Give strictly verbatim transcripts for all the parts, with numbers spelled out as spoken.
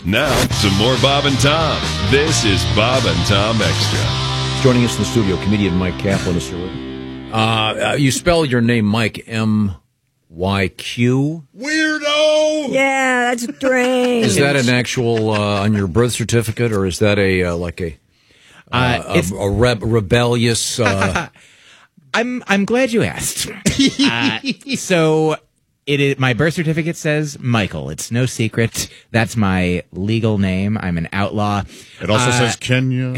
Now, some more Bob and Tom. This is Bob and Tom Extra. Joining us in the studio, comedian Mike Kaplan is here. Uh, uh, you spell your name Mike, M Y Q? Weirdo! Yeah, that's strange. Is that an actual, uh, on your birth certificate, or is that a, uh, like a, uh, uh, a, a reb- rebellious, uh... I'm, I'm glad you asked. uh, so... It is, my birth certificate says Michael. It's no secret. That's my legal name. I'm an outlaw. It also uh, says Kenya.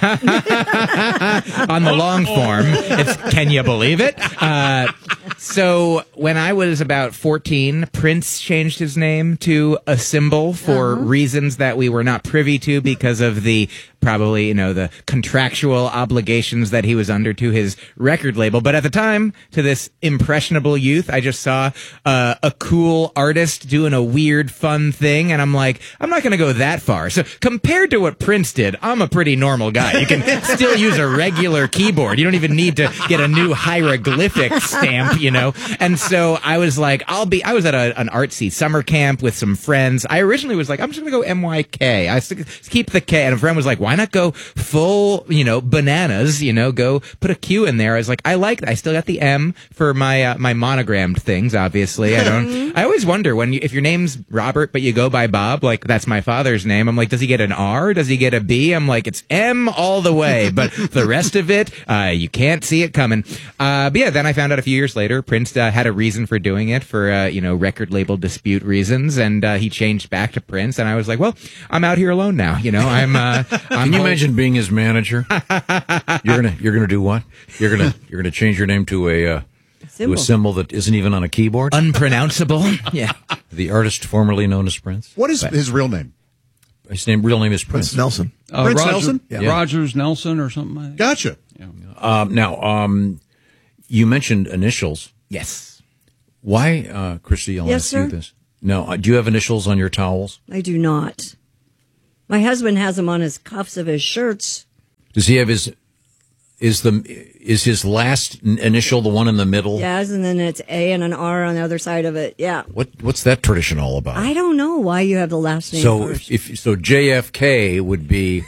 On the long form, it's can you believe it? Uh, so when I was about fourteen, Prince changed his name to a symbol for uh-huh. reasons that we were not privy to because of the probably, you know, the contractual obligations that he was under to his record label. But at the time, to this impressionable youth, I just saw uh, a cool artist doing a weird, fun thing, and I'm like, I'm not going to go that far. So compared to what Prince did, I'm a pretty normal guy. You can still use a regular keyboard. You don't even need to get a new hieroglyphic stamp, you know? And so I was like, I'll be, I was at a, an artsy summer camp with some friends. I originally was like, I'm just going to go M Y K. I keep the K. And a friend was like, why not go full, you know, bananas, you know, go put a Q in there. I was like, I like that. I still got the M for my, uh, my monogrammed things, obviously. I don't, I always wonder when you, if your name's Robert, but you go by Bob, like that's my father's name. I'm like, does he get an R? Does he get a B? I'm like, it's M all the way, but the rest of it, uh, you can't see it coming. Uh, but yeah, then I found out a few years later, Prince uh, had a reason for doing it for, uh, you know, record label dispute reasons. And, uh, he changed back to Prince. And I was like, well, I'm out here alone now. You know, I'm, uh, I'm Can you imagine being his manager? You're gonna, you're gonna do what? You're gonna, you're gonna change your name to a, uh, to a symbol that isn't even on a keyboard? Unpronounceable. Yeah. The artist formerly known as Prince. What is but, his real name? His name, real name is Prince, Prince Nelson. Uh, Prince Roger, Nelson? Yeah. Rogers Nelson or something like that. Gotcha. Yeah. Um, now, um, you mentioned initials. Yes. Why, uh, Christy, I'll Yes, ask sir? you this. No, uh, do you have initials on your towels? I do not. My husband has them on his cuffs of his shirts. Does he have his, is the, is his last initial the one in the middle? Yes, and then it's A and an R on the other side of it. Yeah. What, what's that tradition all about? I don't know why you have the last name So first. if, if, so J F K would be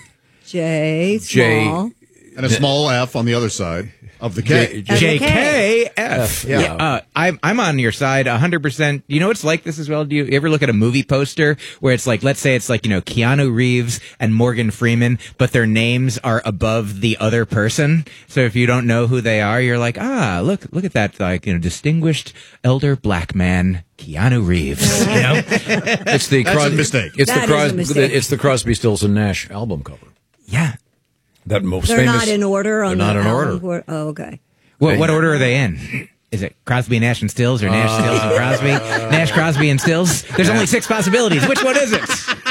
J, J- small. And a small F on the other side of the K. J- J K F. Yeah. Yeah. Uh, I'm, I'm on your side one hundred percent. You know, it's like this as well. Do you ever look at a movie poster where it's like, let's say it's like, you know, Keanu Reeves and Morgan Freeman, but their names are above the other person. So if you don't know who they are, you're like, ah, look, look at that, like, you know, distinguished elder black man, Keanu Reeves. You know? it's the That's a mistake. It's That the is a Crosby, mistake. it's the Crosby, Stills and Nash album cover. Yeah. That most They're famous. not in order on They're not the in album order. for- Oh, okay. What, what order are they in? Is it Crosby, Nash, and Stills, or Nash, Stills, and Crosby? Nash, Crosby, and Stills? There's only six possibilities. Which one is it?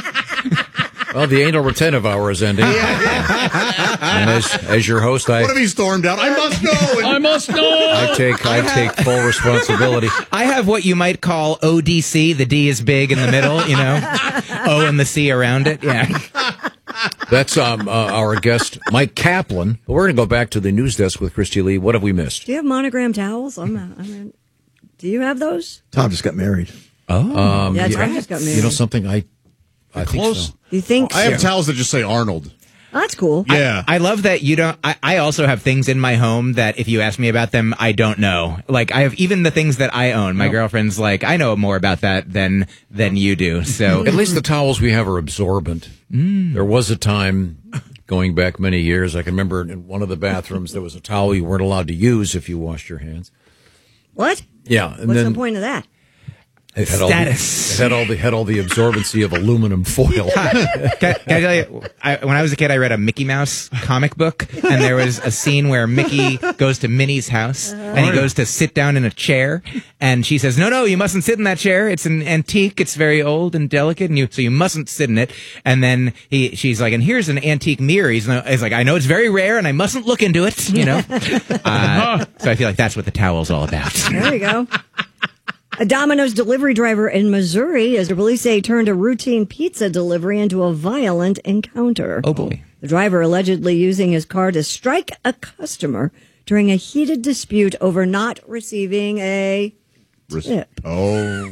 Well, the anal retentive hour is ending. And as, as your host, I, What if he stormed out? I must go! And I must know. I take I take full responsibility. I have what you might call O D C. The D is big in the middle, you know? O and the C around it. Yeah. That's um, uh, our guest, Mike Kaplan. We're going to go back to the news desk with Christy Lee. What have we missed? Do you have monogram towels? I'm, I'm in. Do you have those? Tom just got married. Oh. Um, Yeah, yeah, Tom just got married. You know something? I I think Close. so. Do you think? I have towels that just say Arnold. Oh, that's cool. Yeah. I love that you don't. I, I also have things in my home that if you ask me about them, I don't know. Like I have even the things that I own. My girlfriend's like, I know more about that than than you do. So At least the towels we have are absorbent. Mm. There was a time, going back many years, I can remember in one of the bathrooms there was a towel you weren't allowed to use if you washed your hands. What? Yeah, and What's then the point of that? it had all the, Status. it had all the had all the absorbency of aluminum foil. Can, can I tell you, I, when I was a kid, I read a Mickey Mouse comic book, and there was a scene where Mickey goes to Minnie's house, and he goes to sit down in a chair, and she says, "No, no, you mustn't sit in that chair. It's an antique. It's very old and delicate, and you so you mustn't sit in it." And then he, she's like, "And here's an antique mirror." He's, he's like, "I know it's very rare, and I mustn't look into it." You know, uh, so I feel like that's what the towel's all about. There you go. A Domino's delivery driver in Missouri, as the police say, turned a routine pizza delivery into a violent encounter. Oh boy! The driver allegedly using his car to strike a customer during a heated dispute over not receiving a tip. Oh.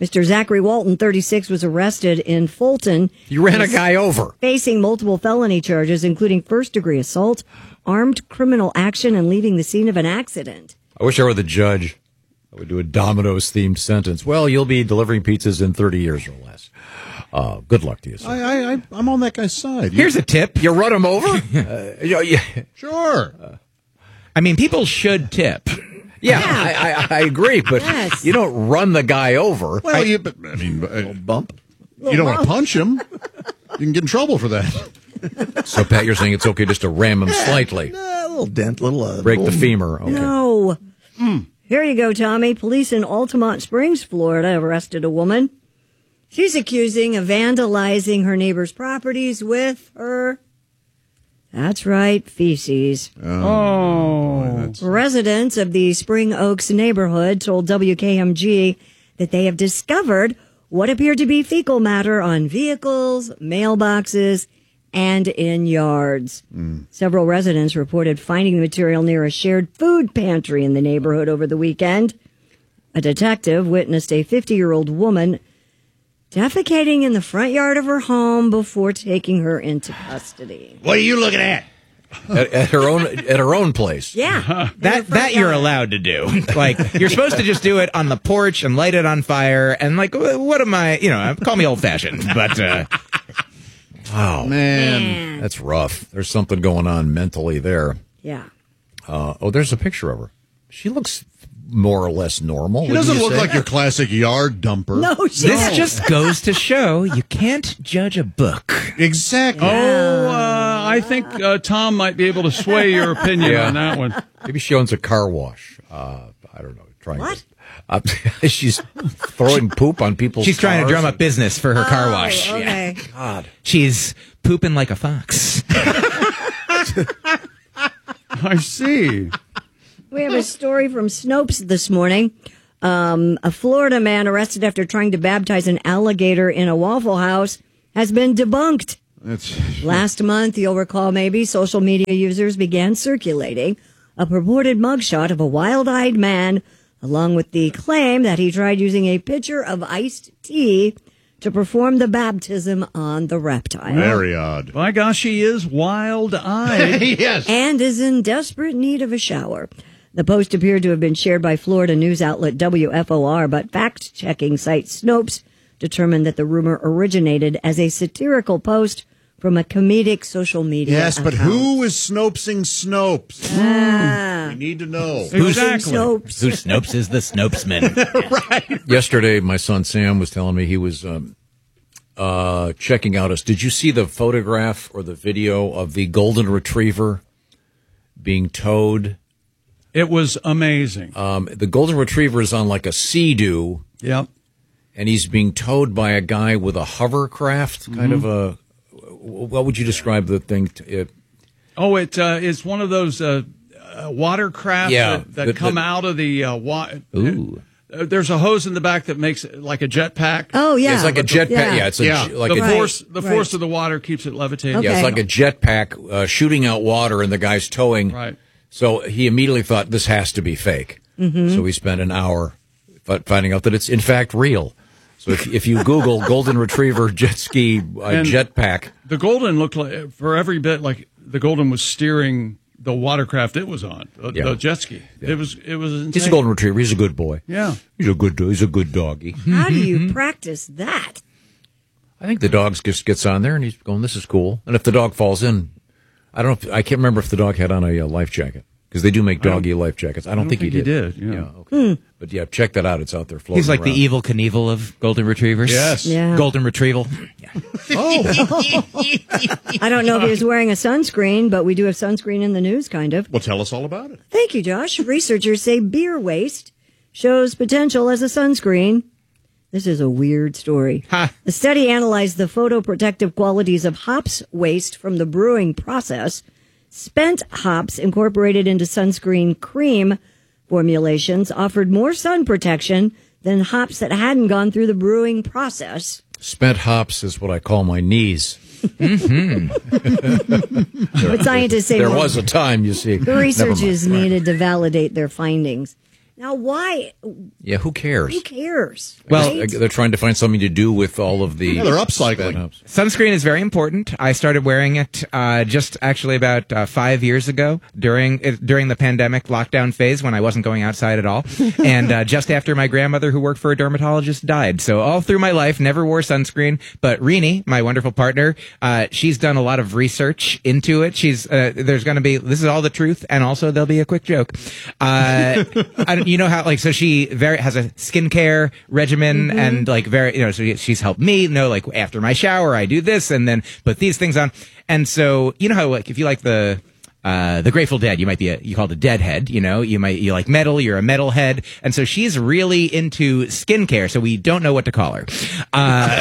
Mister Zachary Walton, thirty-six, was arrested in Fulton. You ran a guy over. Facing multiple felony charges, including first-degree assault, armed criminal action, and leaving the scene of an accident. I wish I were the judge. I would do a Domino's-themed sentence. Well, you'll be delivering pizzas in thirty years or less. Uh, good luck to you, sir. I, I, I, I'm on that guy's side. You- Here's a tip. You run him over? uh, you know, yeah. Sure. Uh, I mean, people should tip. Yeah, I, I, I agree, but Yes. you don't run the guy over. Well, you, but, I mean, uh, Bump. you don't want to punch him. You can get in trouble for that. So, Pat, you're saying it's okay just to ram him slightly. A little dent, little uh, Break the little- femur. Okay. No. Here you go, Tommy. Police in Altamont Springs, Florida, arrested a woman. She's accusing of vandalizing her neighbor's properties with her, that's right, feces. Oh. Residents of the Spring Oaks neighborhood told W K M G that they have discovered what appeared to be fecal matter on vehicles, mailboxes, and in yards. Several residents reported finding the material near a shared food pantry in the neighborhood over the weekend. A detective witnessed a fifty-year-old woman defecating in the front yard of her home before taking her into custody. What are you looking at? At, at her own at her own place. Yeah. That that you're allowed to do. Like, you're supposed to just do it on the porch and light it on fire. And like, wh- what am I? You know, call me old fashioned, but uh, Wow, Man. that's rough. There's something going on mentally there. Yeah. Uh, oh, there's a picture of her. She looks more or less normal. He wouldn't doesn't you look say? like your classic yard dumper. No, she this just goes to show you can't judge a book. Exactly. Oh, uh, I think uh, Tom might be able to sway your opinion Yeah. on that one. Maybe she owns a car wash. Uh, I don't know. Trying What? To, uh, she's throwing poop on people's She's trying to cars drum up business for her car Oh, wash. Yeah. okay. God. She's pooping like a fox. I see. We have a story from Snopes this morning. Um, a Florida man arrested after trying to baptize an alligator in a Waffle House has been debunked. That's, Last month, you'll recall maybe, social media users began circulating a purported mugshot of a wild-eyed man, along with the claim that he tried using a pitcher of iced tea to perform the baptism on the reptile. very odd. By gosh, she is wild-eyed. Yes. And is in desperate need of a shower. The post appeared to have been shared by Florida news outlet W F O R, but fact-checking site Snopes determined that the rumor originated as a satirical post from a comedic social media Yes, but account. who is Snopesing Snopes? Ah. We need to know. Exactly. Snopes. Who Snopes is the Snopesman. Yesterday, my son Sam was telling me he was um, uh, checking out us. Did you see the photograph or the video of the golden retriever being towed? It was amazing. Um, the golden retriever is on like a Sea-Doo, Yep. and he's being towed by a guy with a hovercraft, kind of a. What would you describe the thing? To, it, Oh, it uh, is one of those uh, uh, watercraft Yeah, that, that the- come the- out of the uh, water. Ooh. Uh, there's a hose in the back that makes it like a jetpack. Oh, yeah. it's like a jetpack. Yeah. Yeah, it's a, Yeah. j- like the a Right. force, the right. force of the water keeps it levitating. Okay. Yeah, it's like a jetpack uh, shooting out water, and the guy's towing. Right. So he immediately thought this has to be fake. Mm-hmm. So he spent an hour f- finding out that it's in fact real. So if, if you Google golden retriever jet ski uh, And- jetpack, The Golden looked like, for every bit, like the Golden was steering the watercraft it was on, the, Yeah. the jet ski. It was, it was insane. he's a golden retriever. He's a good boy. Yeah. He's a good. He's a good doggy. How do you practice that? I think the dog just gets on there and he's going, "This is cool." And if the dog falls in, I don't know. If, I can't remember if the dog had on a uh, life jacket because they do make doggy life jackets. I don't, don't think, think he he did. did, yeah. okay. But yeah, check that out. It's out there floating. He's like the around. evil Knievel of golden retrievers. Yes. Yeah. Golden retrieval. I don't know if he was wearing a sunscreen, but we do have sunscreen in the news, kind of. Well, tell us all about it. Thank you, Josh. Researchers say beer waste shows potential as a sunscreen. This is a weird story. Ha. The study analyzed the photoprotective qualities of hops waste from the brewing process. Spent hops incorporated into sunscreen cream formulations offered more sun protection than hops that hadn't gone through the brewing process. Spent hops is what I call my knees. But scientists say There more- was a time, you see. the research Never mind. is needed to validate their findings. Now, why? Yeah, who cares? Who cares? Well, right? They're trying to find something to do with all of the. Yeah, they're upcycling. Sunscreen is very important. I started wearing it uh, just actually about uh, five years ago during it, during the pandemic lockdown phase when I wasn't going outside at all, and uh, just after my grandmother, who worked for a dermatologist, died. So all through my life, never wore sunscreen. But Rini, my wonderful partner, uh, she's done a lot of research into it. She's uh, there's going to be this is all the truth, and also there'll be a quick joke. Uh, I, you know how like so she very has a skincare regimen Mm-hmm. and like very you know so she's helped me know like after my shower I do this and then put these things on, and so you know how like if you like the uh the Grateful Dead, you might be a you called a deadhead, you know you might you like metal, you're a metalhead, and so she's really into skincare, so we don't know what to call her. Uh,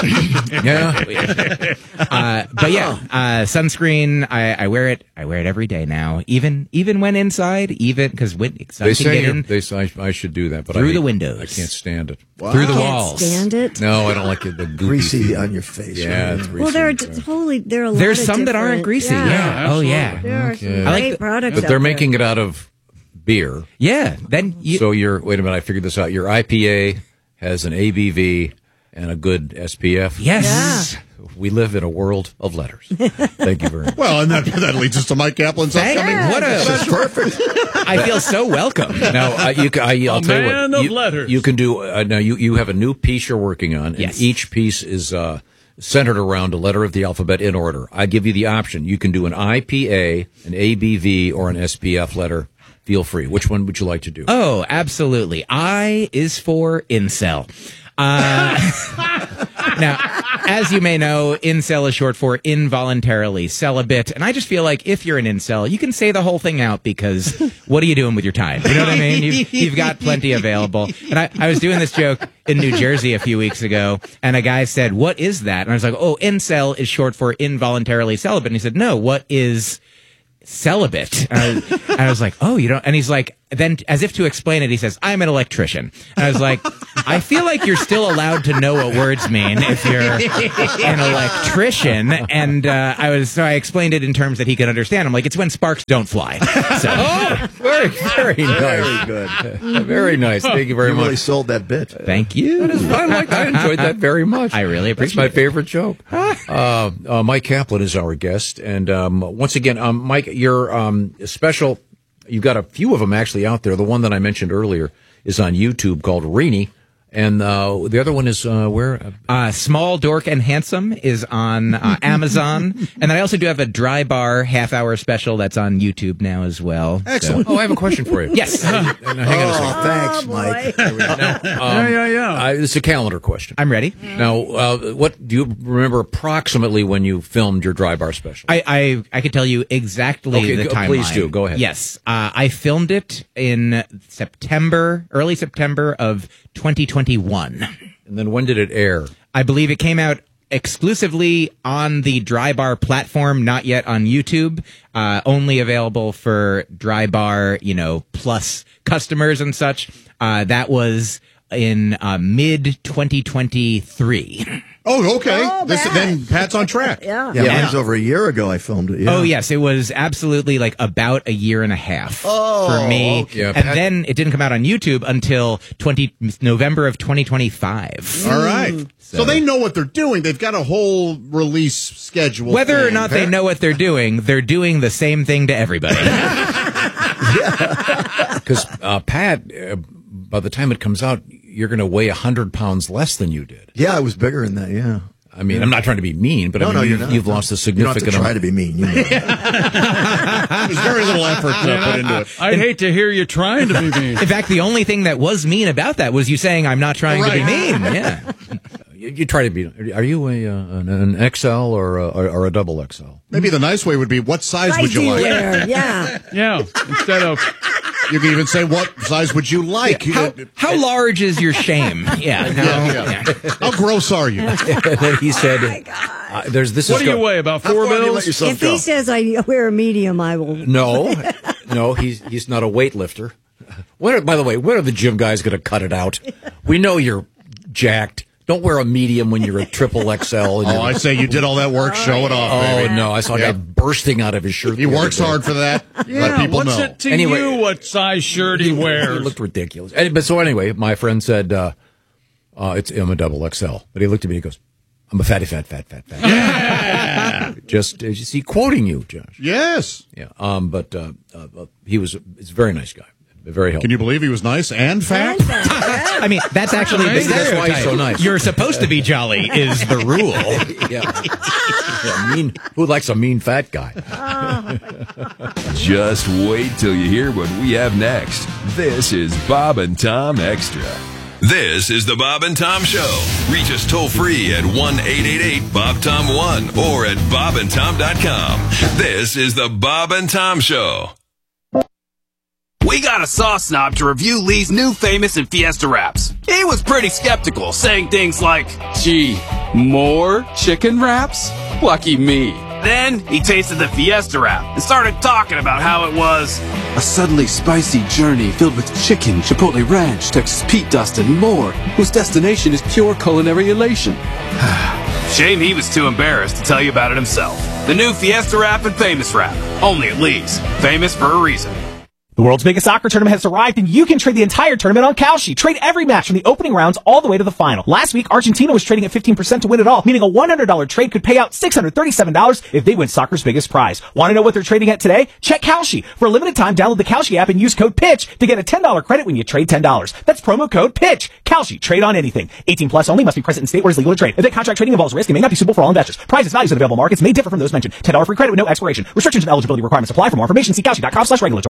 Yeah. uh, but yeah, uh, sunscreen. I, I wear it. I wear it every day now, even even when inside, even because sun They can say get you're- in they say I, I should do that, but Through I hate- the windows. I can't stand it. through the Can't walls. stand it. No, I don't like it. The goopy Greasy feel. on your face. Yeah, right? it's greasy. Well, there are Yeah. totally there are a lot There's of some that aren't different- greasy. Yeah. Yeah, Oh yeah. There are some Okay. I like great the- products, But out they're there. making it out of beer. Yeah. Then you. So your wait a minute, I figured this out. Your I P A has an A B V and a good S P F. yes. We live in a world of letters. Thank you very much. Well, and that, that leads us to Mike Kaplan's Thank upcoming. you. What a That's perfect. I feel so welcome. Now, uh, you, ca- I, I'll A tell you man what. of you, letters. You can do. Uh, now, you you have a new piece you're working on, and Yes. each piece is uh, centered around a letter of the alphabet in order. I give you the option. You can do an I P A, an A B V, or an S P F letter. Feel free. Which one would you like to do? Oh, absolutely. I is for incel. Uh, now, as you may know, incel is short for involuntarily celibate. And I just feel like if you're an incel, you can say the whole thing out because what are you doing with your time? You know what I mean? You've, you've got plenty available. And I, I was doing this joke in New Jersey a few weeks ago, and a guy said, "What is that?" And I was like, "Oh, incel is short for involuntarily celibate." And he said, "No, what is celibate?" And I, was, and I was like, "Oh, you don't," and he's like, then as if to explain it, he says, "I'm an electrician." And I was like, I feel like you're still allowed to know what words mean if you're an electrician. And uh, I was, so I explained it in terms that he could understand. I'm like, it's when sparks don't fly. So, Oh, very, very nice. Very good. Very nice. Thank you very You much. really sold that bit. thank you. I like. I enjoyed that very much. I really That's appreciate my it. favorite joke. uh, uh, Mike Kaplan is our guest, and um, once again, um, Mike, your um, special. You've got a few of them actually out there. The one that I mentioned earlier is on YouTube called Rini, and uh, the other one is uh, where. Uh, Small, Dork, and Handsome is on uh, Amazon. And then I also do have a Dry Bar half-hour special that's on YouTube now as well. Excellent. Oh, I have a question for you. Yes. Now, hang on a second. Oh, thanks, Oh, boy. Mike. yeah, yeah, yeah. I, it's a calendar question. I'm ready. Now, uh, what do you remember approximately when you filmed your Dry Bar special? I, I, I could tell you exactly Okay, the go- timeline. please do. Go ahead. Yes. Uh, I filmed it in September, early September of twenty twenty-one. And then when did it air? I believe it came out exclusively on the Dry Bar platform, not yet on YouTube. Uh, only available for Dry Bar, you know, plus customers and such. Uh, that was in uh, mid twenty twenty-three. Oh, okay. Oh, this, bad. then Pat's on track. Yeah. Yeah, Yeah. mine was over a year ago. I filmed it. Yeah. Oh yes, it was absolutely like about a year and a half Oh, for me, okay. Yeah, and Pat- then it didn't come out on YouTube until twenty November of twenty twenty-five. All right. So. they know what they're doing. They've got a whole release schedule. Whether or thing. not they know what they're doing, they're doing the same thing to everybody. Because uh, Pat, uh, by the time it comes out, you're going to weigh a hundred pounds less than you did. Yeah, I was bigger than that. Yeah. I mean, I'm not trying to be mean, but No, I mean, no, you're you've, not. you've lost a You don't have significant to try amount. to be mean. You know. There's very little effort to put into it. I'd hate to hear you trying to be mean. In fact, the only thing that was mean about that was you saying I'm not trying to be Right. mean. Yeah. You, you try to be. Are you a uh, an, an X L or a, or, or a double X L? Maybe the nice way would be, what size Size would you do you like? wear? Yeah. Yeah, instead of You can even say, what size would you like? How, how large is your shame? Yeah. No. Yeah, yeah. How gross are you? And then he said, uh, "There's this what is do you go- weigh? About How four far do you let bills? yourself If go? he says I wear a medium, I will. No, no, he's he's not a weightlifter. When are, by the way, when are the gym guys going to cut it out? We know you're jacked. Don't wear a medium when you're a triple X L. And Oh, you're- I say you did all that work. Show it off, Oh, baby. no. I saw a guy Yeah. bursting out of his shirt. He the other works day. hard for that. Let Yeah, people what's know. it to Anyway- you what size shirt he He wears? looked ridiculous. And- But so anyway, my friend said, uh, uh, it's, I'm a double X L. But he looked at me and he goes, I'm a fatty, fat, fat, fat, fat. Yeah. Just, uh, you see, quoting you, Josh. Yes. Yeah. Um, but, uh, uh, uh, he was, he's a very nice guy. Very helpful. Can you believe he was nice and fat? I mean, that's actually the Maybe that's why he's stereotype. so nice. You're supposed to be jolly is the rule. yeah. yeah. Mean. Who likes a mean fat guy? Just wait till you hear what we have next. This is Bob and Tom Extra. This is the Bob and Tom Show. Reach us toll free at one eight eight eight Bob Tom one or at bob and tom dot com. This is the Bob and Tom Show. We got a sauce snob to review Lee's new Famous and Fiesta wraps. He was pretty skeptical, saying things like, gee, more chicken wraps? Lucky me. Then he tasted the Fiesta wrap and started talking about how it was a subtly spicy journey filled with chicken, chipotle ranch, Texas Pete dust, and more, whose destination is pure culinary elation. Shame he was too embarrassed to tell you about it himself. The new Fiesta wrap and Famous wrap. Only at Lee's. Famous for a reason. The world's biggest soccer tournament has arrived, and you can trade the entire tournament on Kalshi. Trade every match from the opening rounds all the way to the final. Last week, Argentina was trading at fifteen percent to win it all, meaning a one hundred dollars trade could pay out six hundred thirty-seven dollars if they win soccer's biggest prize. Want to know what they're trading at today? Check Kalshi. For a limited time, download the Kalshi app and use code PITCH to get a ten dollars credit when you trade ten dollars. That's promo code PITCH. Kalshi. Trade on anything. eighteen plus only. Must be present in state where it's legal to trade. If that contract trading involves risk, it may not be suitable for all investors. Prices, values, and available markets may differ from those mentioned. ten dollars free credit with no expiration. Restrictions and eligibility requirements apply. For more information, see Kalshi dot com slash regulatory.